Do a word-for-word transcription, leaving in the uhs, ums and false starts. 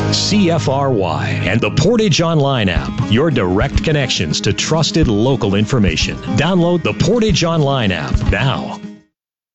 C F R Y, and the Portage Online app, your direct connections to trusted local information. Download the Portage Online app now.